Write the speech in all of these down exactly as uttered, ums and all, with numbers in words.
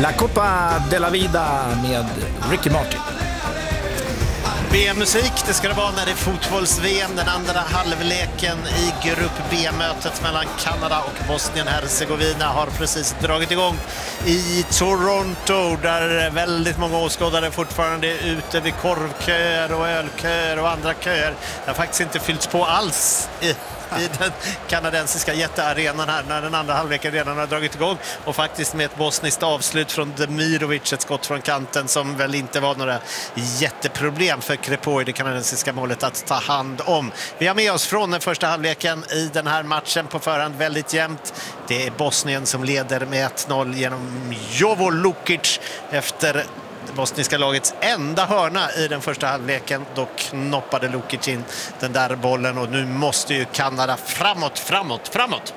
La Copa de la Vida med Ricky Martin. V M-musik, det ska det vara när det är fotbolls-V M, den andra halvleken i grupp B-mötet mellan Kanada och Bosnien-Hercegovina har precis dragit igång i Toronto, där väldigt många åskådare fortfarande är ute vid korvköer och ölköer och andra köer. Det har faktiskt inte fyllts på alls i i den kanadensiska jättearenan här när den andra halvleken redan har dragit igång, och faktiskt med ett bosniskt avslut från Demirovic, ett skott från kanten som väl inte var några jätteproblem för Crepo i det kanadensiska målet att ta hand om. Vi har med oss från den första halvleken i den här matchen på förhand väldigt jämnt. Det är Bosnien som leder med ett noll genom Jovo Lukic efter det bosniska lagets enda hörna i den första halvleken. Då knoppade Lukic in den där bollen, och nu måste ju Kanada framåt, framåt, framåt.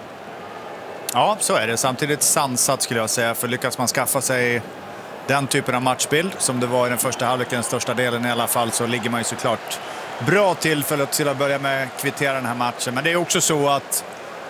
Ja, så är det. Samtidigt sansat skulle jag säga, för lyckas man skaffa sig den typen av matchbild som det var i den första halvleken, den största delen i alla fall, så ligger man ju såklart bra till för att till att börja med kvittera den här matchen. Men det är också så att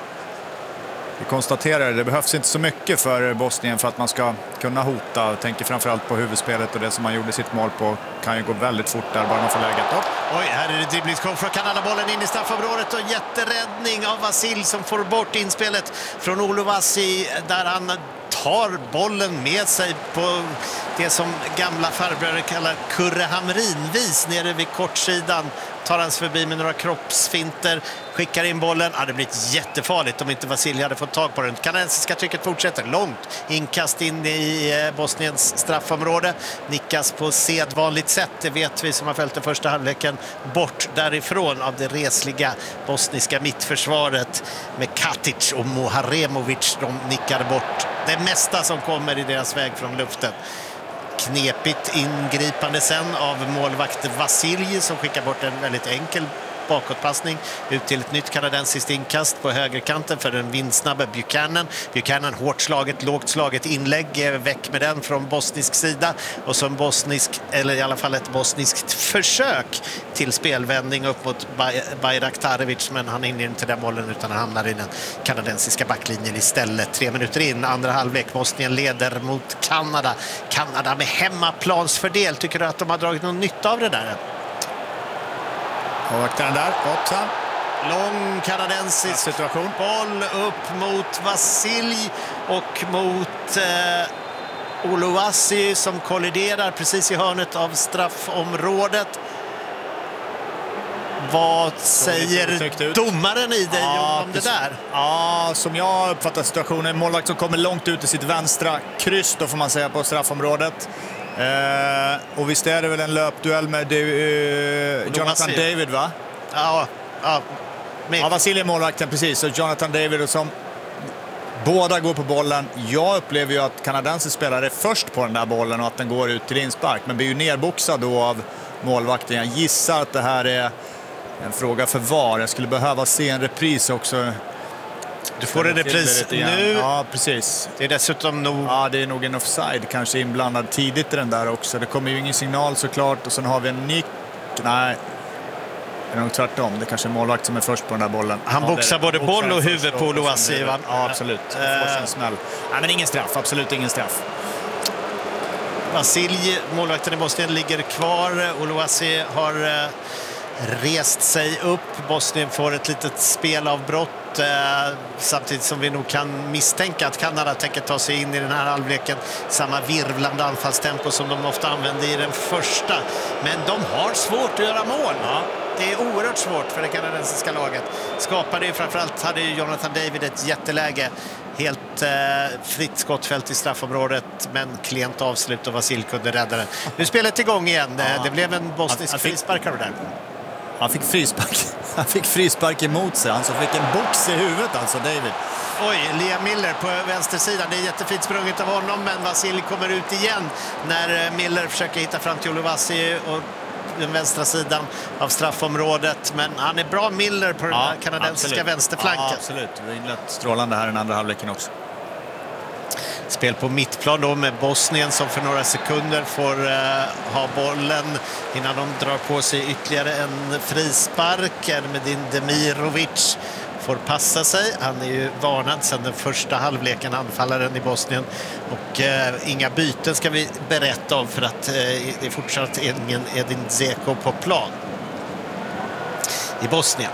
vi konstaterar att det behövs inte så mycket för Bosnien för att man ska kunna hota. Jag tänker framförallt på huvudspelet, och det som man gjorde sitt mål på kan ju gå väldigt fort där bara man får läget upp. Oj, här är det dribblingskom från Kanada-bollen in i straffområdet, och jätteräddning av Vasil som får bort inspelet från Oluvasi, där han tar bollen med sig på det som gamla farbröder kallar Kurre Hamrin-vis nere vid kortsidan. Tar hans förbi med några kroppsfinter, skickar in bollen. Ja, det blir jättefarligt om inte Vasilij hade fått tag på den. Kanadensiska trycket fortsätter långt. Inkast in i Bosniens straffområde. Nickas på sedvanligt sätt, det vet vi som har följt den första halvleken. Bort därifrån av det resliga bosniska mittförsvaret med Katic och Moharemovic. De nickar bort det mesta som kommer i deras väg från luften. Knepigt ingripande sen av målvakt Vasilij som skickar bort en väldigt enkel bakåtpassning ut till ett nytt kanadensiskt inkast på högerkanten för den vindsnabba Buchanan. Buchanan hårt slaget, lågt slaget inlägg, väck med den från bosnisk sida, och som bosnisk, eller i alla fall ett bosniskt försök till spelvändning upp mot Bayraktarevic, men han är inte den bollen utan han hamnar i den kanadensiska backlinjen istället. Tre minuter in, andra halvlek, Bosnien leder mot Kanada. Kanada med hemmaplansfördel. Tycker du att de har dragit någon nytta av det där? Och den där, hoppsan. Lång kanadensisk situation. Boll upp mot Vasilij och mot eh, Oluvasi som kolliderar precis i hörnet av straffområdet. Vad säger domaren i dig ja, om det där? Ja, som jag uppfattar situationen, målvakt som kommer långt ut i sitt vänstra kryss då får man säga på straffområdet. Eh, och visst är det väl en löpduell med uh, Jonathan David, va? Ja, ja. Ja, Vasilij målvakten, precis. Och Jonathan David, och som båda går på bollen. Jag upplever ju att kanadensisk spelare är först på den där bollen och att den går ut till inspark, men blir ju nerboxad då av målvakten. Jag gissar att det här är en fråga för V A R. Jag skulle behöva se en repris också. Du får en repris nu. Ja, precis. Det är dessutom nog... Ja, det är nog en offside kanske inblandad tidigt i den där också. Det kommer ju ingen signal såklart. Och sen har vi en nick. Nej, det är nog tvärtom. Det är kanske är målvakt som är först på den där bollen. Han ja, boxar både boll och huvud på Oluvasi, va? Ja, absolut. Det får sin smäll. Nej, men ingen straff. Absolut ingen straff. Vasilij, målvakten i Bosnien, ligger kvar. Oluvasi har... rest sig upp. Bosnien får ett litet spelavbrott eh, samtidigt som vi nog kan misstänka att Kanada tänker ta sig in i den här halvleken. Samma virvlande anfallstempo som de ofta använde i den första. Men de har svårt att göra mål. Ja. Det är oerhört svårt för det kanadensiska laget. Skapade ju, framförallt hade ju Jonathan David ett jätteläge. Helt eh, fritt skottfält i straffområdet, men klent avslut och Vasilij kunde rädda den. Nu är spelet igång igen. Ja. Det blev en bosnisk frispark av det där. Han fick frispark. Han fick frispark emot sig. Han så fick en box i huvudet, alltså David. Oj, Liam Miller på vänstersidan. Det är jättefint sprunget av honom, men Vasilij kommer ut igen när Miller försöker hitta fram till Oluvasi och den vänstra sidan av straffområdet. Men han är bra, Miller, på den ja, kanadensiska absolut. vänsterflanken. Ja, absolut. Vi har inlett strålande här i den andra halvleken också. Spel på mittplan då med Bosnien som för några sekunder får uh, ha bollen innan de drar på sig ytterligare en frispark. Ermedin Demirovic får passa sig. Han är ju varnad sedan den första halvleken, anfallaren i Bosnien. Och eh, inga byten ska vi berätta om, för att eh, det är fortsatt ingen Edin Dzeko på plan i Bosnien.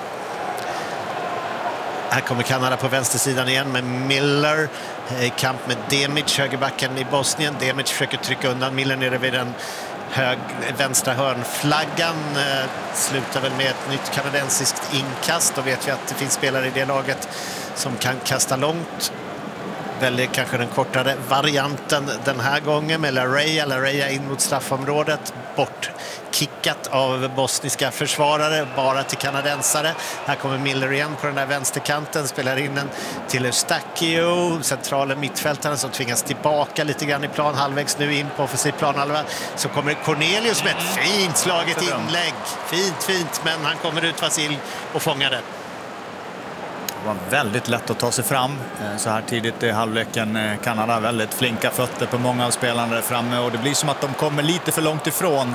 Här kommer Kanada på vänstersidan igen med Miller i kamp med Demic, högerbacken i Bosnien. Demic försöker trycka undan Miller nere vid den hög, vänstra hörnflaggan. Eh, slutar väl med ett nytt kanadensiskt inkast. Då vet vi att det finns spelare i det laget som kan kasta långt. Väljer kanske den kortare varianten den här gången med Larrea. Larrea in mot straffområdet. Bort kickat av bosniska försvarare, bara till kanadensare. Här kommer Miller igen på den där vänsterkanten, spelar in den till Eustáquio, centrala mittfältaren som tvingas tillbaka lite grann i plan, halvvägs nu in på offensiv planhalva. Så kommer Cornelius med ett fint slaget inlägg. Fint, fint, men han kommer ut Vasil och fångar den. Det var väldigt lätt att ta sig fram så här tidigt i halvleken. Kanada väldigt flinka fötter på många av spelarna där framme, och det blir som att de kommer lite för långt ifrån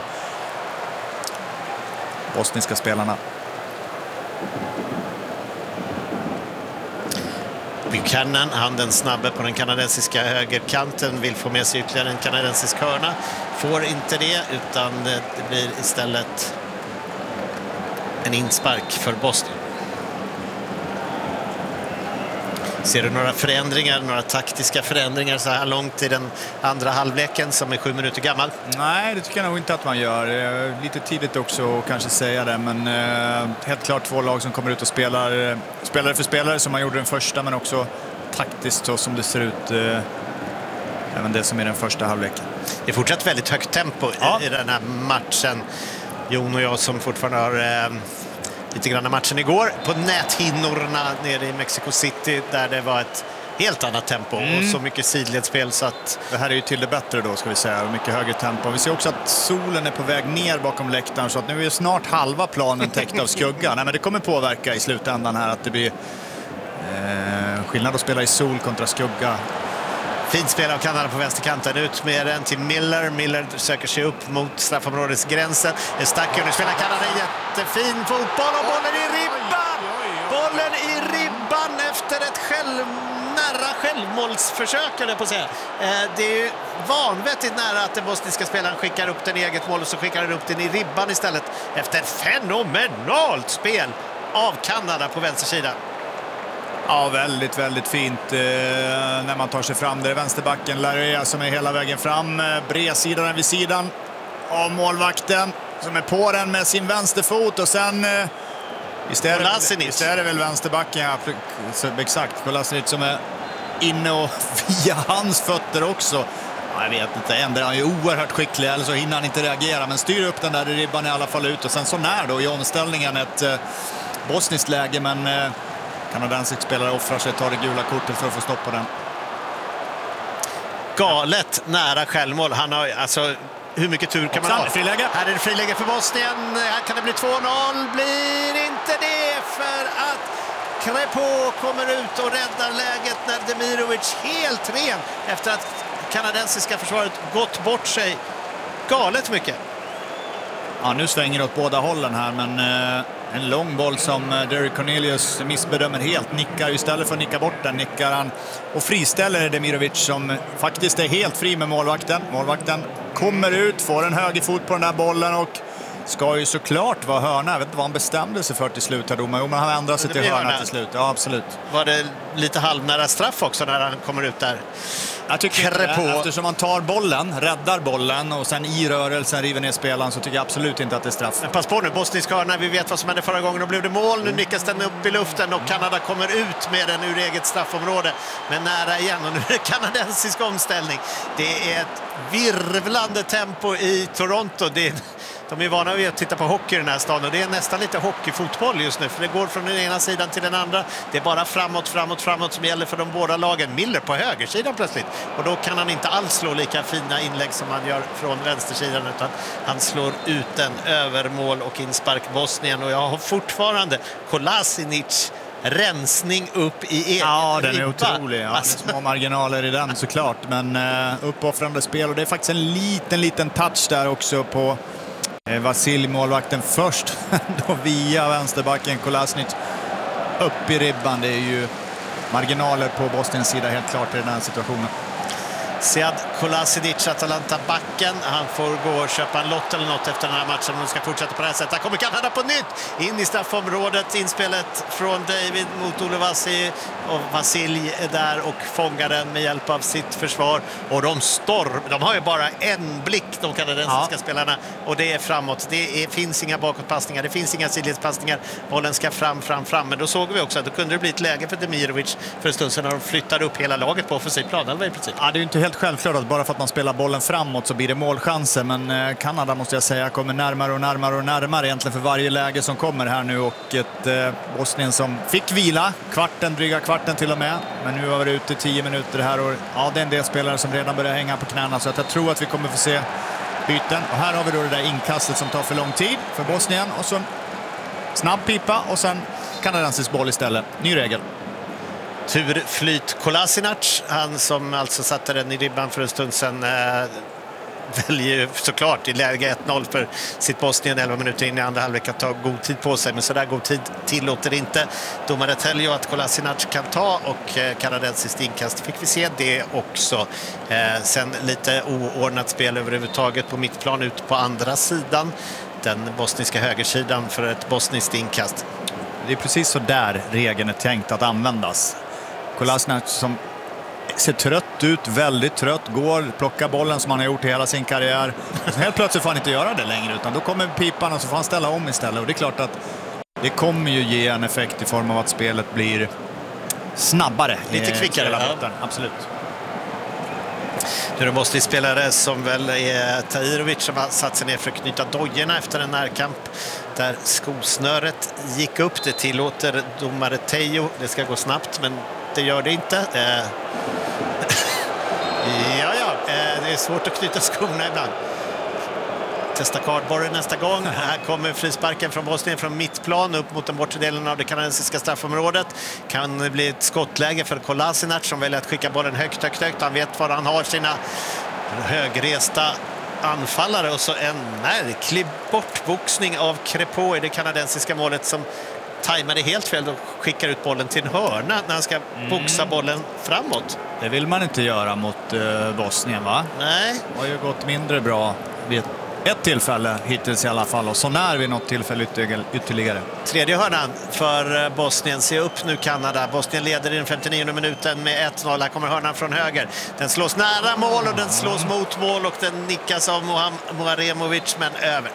bosniska spelarna. Buchanan, han den snabbe på den kanadensiska högerkanten, vill få med sig ytterligare en kanadensisk hörna. Får inte det, utan det blir istället en inspark för Bosnien. Ser du några förändringar, några taktiska förändringar så här långt i den andra halvleken som är sju minuter gammal? Nej, det tycker jag nog inte att man gör. Lite tidigt också att kanske säga det, men eh, helt klart två lag som kommer ut och spelar spelare för spelare som man gjorde den första, men också taktiskt så som det ser ut eh, även det som är den första halvleken. Det är fortsatt väldigt högt tempo ja. i, i den här matchen. Jon och jag som fortfarande har... Eh, lite grann matchen igår på näthinnorna nere i Mexico City, där det var ett helt annat tempo mm. och så mycket sidledsspel så att... Det här är ju till det bättre då, ska vi säga, mycket högre tempo. Vi ser också att solen är på väg ner bakom läktaren, så att nu är snart halva planen täckt av skugga. Nej, men det kommer påverka i slutändan här att det blir eh, skillnad att spela i sol kontra skugga. Fint spel av Kanada på vänsterkanten, ut med den till Miller. Miller söker sig upp mot straffområdets gränsen. Eustáquio, nu spelar Kanada jättefin fotboll och bollen i ribban! Bollen i ribban efter ett själv, nära självmålsförsök, eller på att säga. Eh, det är ju vanvettigt nära att den bosniska spelaren skickar upp den i eget mål, och så skickar den upp den i ribban istället efter ett fenomenalt spel av Kanada på vänstersidan. Ja, väldigt, väldigt fint eh, när man tar sig fram. Det är vänsterbacken Larrea som är hela vägen fram. Eh, bredsidan vid sidan av målvakten som är på den med sin vänsterfot. Och sen eh, visst, är det, visst är det väl vänsterbacken, ja, exakt, Kolasinac som är inne och via hans fötter också. Ja, jag vet inte, ändå är han ju oerhört skicklig, eller så hinner han inte reagera. Men styr upp den där i ribban i alla fall ut. Och sen så när då i omställningen ett eh, bosniskt läge, men... Eh, kanadensisk spelare offrar sig, tar det gula kortet för att få stopp på den. Galet nära självmål. Han har alltså, hur mycket tur kan man ha? Friläge. Här är det friläge för Bosnien. Här kan det bli två noll. Blir inte det, för att Crepeau kommer ut och räddar läget när Demirovic helt ren efter att kanadensiska försvaret gått bort sig. Galet mycket. Ja, nu svänger det åt båda hållen här, men eh, en lång boll som eh, Derek Cornelius missbedömer helt. Nickar istället för att nicka bort den, nickar han och friställer Demirovic som faktiskt är helt fri med målvakten. Målvakten kommer ut, får en högerfot på den där bollen och ska ju såklart vara hörna. Jag vet inte vad han bestämde sig för till slut här, domaren. Jo, men han ändrar sig till hörna, hörna till slut. Ja, absolut. Var det lite halvnära straff också när han kommer ut där? Jag tycker inte, eftersom man tar bollen, räddar bollen och sen i rörelsen river ner spelaren, så tycker jag absolut inte att det är straff. Men pass på nu, bosnisk hörna, vi vet vad som hände förra gången, då blev det mål, nu nickas den upp i luften och Kanada kommer ut med den ur eget straffområde, men nära igen, och nu är det kanadensisk omställning. Det är ett virvlande tempo i Toronto. Det är, de är vana vid att titta på hockey i den här staden, och det är nästan lite hockeyfotboll just nu, för det går från den ena sidan till den andra. Det är bara framåt, framåt, framåt som gäller för de båda lagen. Miller på högersidan plötsligt, och då kan han inte alls slå lika fina inlägg som han gör från vänstersidan, utan han slår ut den över mål och inspark Bosnien. Och jag har fortfarande Kolasinac rensning upp i egen Ja, den är ribba. otrolig. Ja, alltså. Det är små marginaler i den såklart, men uh, uppoffrande spel, och det är faktiskt en liten, liten touch där också på uh, Vasil, målvakten först då via vänsterbacken Kolasinac upp i ribban. Det är ju marginaler på Bosniens sida helt klart i den här situationen. Sead Kolasinac, Atalanta-backen. Han får gå och köpa en lott eller något efter den här matchen. De ska fortsätta på det här sättet. Här kommer Kanada på nytt. In i straffområdet. Inspelet från David mot Uluwasi. Och Vasilj är där och fångar den med hjälp av sitt försvar. Och de storm. De har ju bara en blick, de kanadensiska ja. spelarna. Och det är framåt. Det är, finns inga bakåtpassningar. Det finns inga sidledspassningar. Bollen ska fram, fram, fram. Men då såg vi också att då kunde det bli ett läge för Demirovic för en stund sedan när de flyttade upp hela laget på offensiv plan. I princip. Ja, det är ju inte helt självklart att bara för att man spelar bollen framåt så blir det målchanser, men Kanada måste jag säga kommer närmare och närmare och närmare egentligen för varje läge som kommer här nu, och ett eh, Bosnien som fick vila kvarten, dryga kvarten till och med, men nu har vi ute tio minuter här och ja, det är en del spelare som redan börjar hänga på knäna, så att jag tror att vi kommer få se byten. Och här har vi då det där inkastet som tar för lång tid för Bosnien och så snabb pipa och sen kanadensisk boll istället. Ny regel. Turflyt Kolasinac, han som alltså satte den i ribban för en stund sedan, äh, väljer såklart i läge ett noll för sitt Bosnien elva minuter in i andra halvlek att ta god tid på sig, men så där god tid tillåter inte domare Teljo att Kolasinac kan ta, och eh, kanadensiskt inkast fick vi se det också. Eh, sen lite oordnat spel överhuvudtaget på mittplan ut på andra sidan, den bosniska högersidan för ett bosniskt inkast. Det är precis så där regeln är tänkt att användas. Kolasinac som ser trött ut, väldigt trött, går, plockar bollen som han har gjort i hela sin karriär. Så helt plötsligt får han inte göra det längre, utan då kommer pipan och så får han ställa om istället. Och det är klart att det kommer ju ge en effekt i form av att spelet blir snabbare. Lite kvickare. Ja. Absolut. Nu är det bosnisk spelare som väl är Tahirovic som har satt sig ner för att knyta dojorna efter en närkamp där skosnöret gick upp. Det tillåter domare Teljo. Det ska gå snabbt, men det gör det inte. Eh. ja, ja. Eh, det är svårt att knyta skorna ibland. Testa kardborren nästa gång. Här kommer frisparken från Bosnien från mittplan upp mot den bortre delen av det kanadensiska straffområdet. Kan det bli ett skottläge för Kolasinac som väljer att skicka bollen högt, högt, högt. Han vet var han har sina högresta anfallare, och så en märklig bortboxning av Crépeau i det kanadensiska målet som tajmade helt fel och skickar ut bollen till en hörna när han ska boxa bollen framåt. Det vill man inte göra mot uh, Bosnien, va? Nej. Det har ju gått mindre bra vid ett tillfälle hittills i alla fall, och så när vi något tillfälle ytterligare. Tredje hörnan för Bosnien. Se upp nu Kanada. Bosnien leder i den femtionionde minuten med ett noll. Här kommer hörnan från höger. Den slås nära mål och den slås mot mål och den nickas av Muharemovic, men över.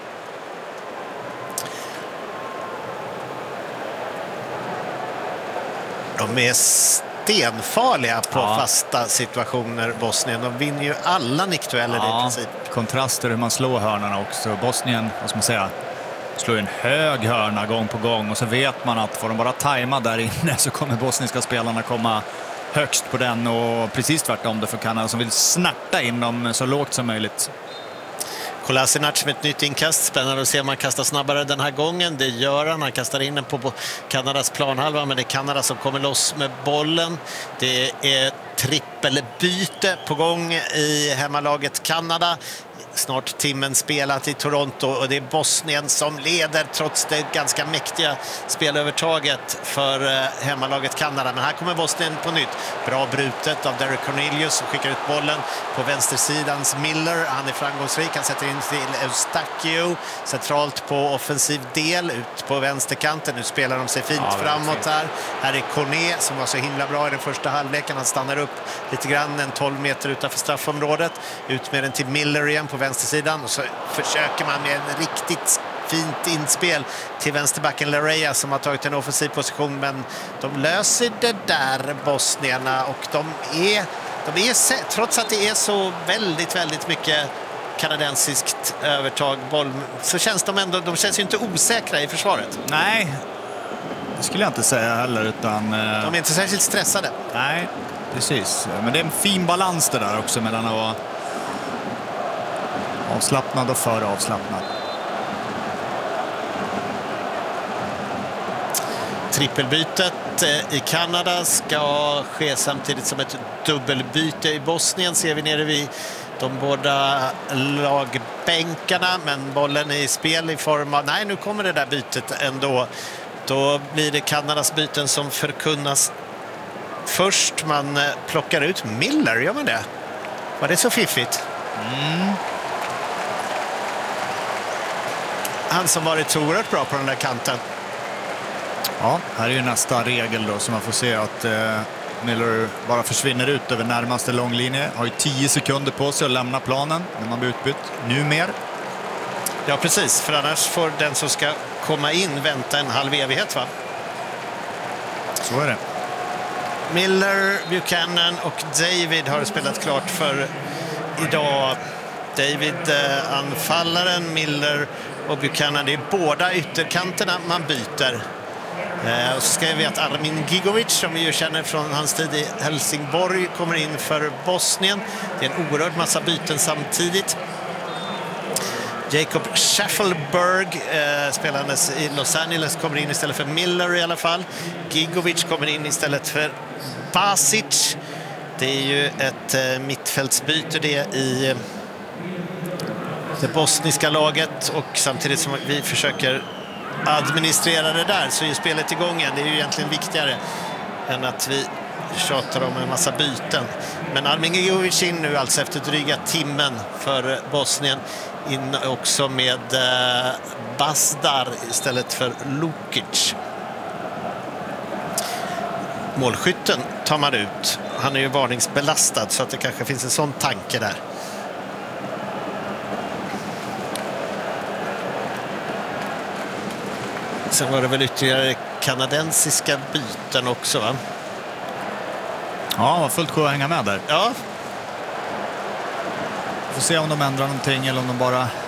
De är stenfarliga på ja. fasta situationer, Bosnien. De vinner ju alla nickdueller ja, i princip. Kontraster hur man slår hörnorna också. Bosnien, vad ska man säga, slår en hög hörna gång på gång, och så vet man att får de bara tajma där inne så kommer bosniska spelarna komma högst på den, och precis tvärtom det för Kanada som vill snärta in dem så lågt som möjligt. Kolasinac med ett nytt inkast. Spännande att se om man kastar snabbare den här gången. Det gör han. Han kastar in den på Kanadas planhalva, men det är Kanada som kommer loss med bollen. Det är trippelbyte på gång i hemmalaget Kanada. Snart timmen spelat i Toronto, och det är Bosnien som leder trots det ganska mäktiga spelövertaget för hemmalaget Kanada. Men här kommer Bosnien på nytt. Bra brutet av Derek Cornelius som skickar ut bollen på vänstersidans Miller. Han är framgångsrik. Han sätter in till Eustachio centralt på offensiv del ut på vänsterkanten. Nu spelar de sig fint ja, framåt här. Här är Corné som var så himla bra i den första halvleken. Han stannar upp lite grann en tolv meter utanför straffområdet. Ut med den till Miller igen på vänstersidan, och så försöker man med en riktigt fint inspel till vänsterbacken Larrea som har tagit en offensiv position, men de löser det där, bosnierna, och de är, de är trots att det är så väldigt, väldigt mycket kanadensiskt övertag boll, så känns de ändå, de känns ju inte osäkra i försvaret. Nej, det skulle jag inte säga heller, utan de är inte särskilt stressade. Nej, precis, men det är en fin balans det där också mellan att avslappnad och för avslappnad. Trippelbytet i Kanada ska ske samtidigt som ett dubbelbyte i Bosnien, ser vi nere vid de båda lagbänkarna, men bollen är i spel i form av, nej, nu kommer det där bytet ändå. Då blir det Kanadas byten som förkunnas först. Man plockar ut Miller, gör man det? Var det så fiffigt? Mm. Han som varit så oerhört bra på den där kanten. Ja, här är ju nästa regel då, så man får se att eh, Miller bara försvinner ut över närmaste långlinje. Har ju tio sekunder på sig att lämna planen när man blir utbytt. Nu mer. Ja, precis. För annars får den som ska komma in vänta en halv evighet, va? Så är det. Miller, Buchanan och David har spelat klart för idag. David eh, anfallaren, Miller och Buchanan. Det är båda ytterkanterna man byter. Eh, och så ska vi att Armin Gigovic, som vi ju känner från hans tid i Helsingborg, kommer in för Bosnien. Det är en oerhörd massa byten samtidigt. Jacob Schaffelberg, eh, spelandes i Los Angeles, kommer in istället för Miller i alla fall. Gigovic kommer in istället för Basic. Det är ju ett eh, mittfältsbyte det i eh, det bosniska laget, och samtidigt som vi försöker administrera det där så är ju spelet igång igen. Det är ju egentligen viktigare än att vi tjatar om en massa byten. Men Armin Gigovic in nu alltså efter dryga timmen för Bosnien, in också med eh, Basdar istället för Lukic. Målskytten tar man ut. Han är ju varningsbelastad, så att det kanske finns en sån tanke där. Sen var det väl ytterligare kanadensiska byten också, va? Ja, var fullt sjö att hänga med där. Ja. Får se om de ändrar någonting eller om de bara